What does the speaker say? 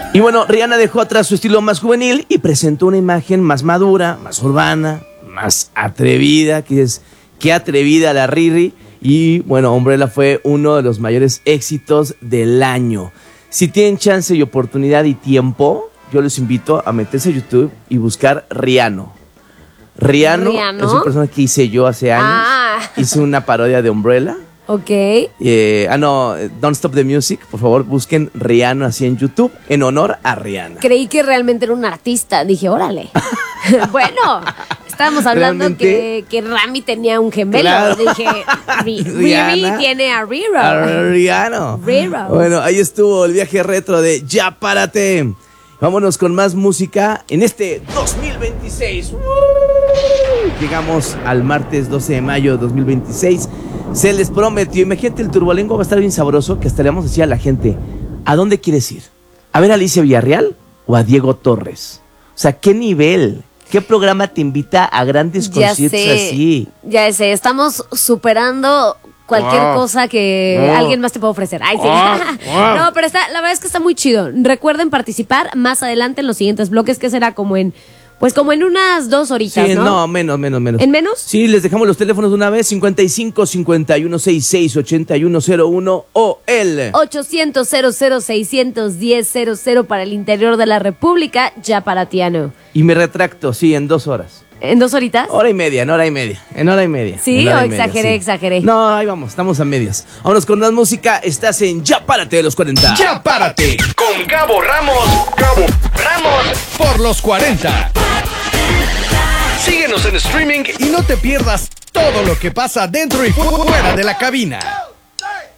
Y bueno, Rihanna dejó atrás su estilo más juvenil y presentó una imagen más madura, más urbana, más atrevida, que es qué atrevida la Riri. Y bueno, Umbrella fue uno de los mayores éxitos del año. Si tienen chance y oportunidad y tiempo, yo les invito a meterse a YouTube y buscar Rihanna. Rihanna es un personaje que hice yo hace años. Hice una parodia de Umbrella. Ok. Don't Stop the Music. Por favor, busquen Rihanna así en YouTube en honor a Rihanna. Creí que realmente era un artista. Dije, órale. Bueno, estábamos hablando que Rami tenía un gemelo. Claro. Dije, Riri tiene a Riro. A Rihanna. Riro. Bueno, ahí estuvo el viaje retro de Ya Párate. Vámonos con más música en este 2026. Llegamos al martes 12 de mayo de 2026. Se les prometió, imagínate, el Turbolengo va a estar bien sabroso, que hasta le vamos a decir a la gente, ¿a dónde quieres ir? ¿A ver a Alicia Villarreal o a Diego Torres? O sea, ¿qué nivel? ¿Qué programa te invita a grandes conciertos así? Ya sé, estamos superando cualquier cosa que alguien más te pueda ofrecer. Ay, sí. No, pero la verdad es que está muy chido. Recuerden participar más adelante en los siguientes bloques, que será como en unas 2 horitas, sí, ¿no? No, menos. ¿En menos? Sí, les dejamos los teléfonos de una vez, 55 51 66 8101 o el 800 00 610 00 para el interior de la República, ya paratiano. Y me retracto, sí, en 2 horas. ¿En 2 horitas? En hora y media. En hora y media. ¿Sí? ¿O exageré? No, ahí vamos, estamos a medias. Vámonos con más música. Estás en Ya Párate de los 40. Ya Párate con Gabo Ramos. Por los 40. Síguenos en streaming y no te pierdas todo lo que pasa dentro y fuera de la cabina.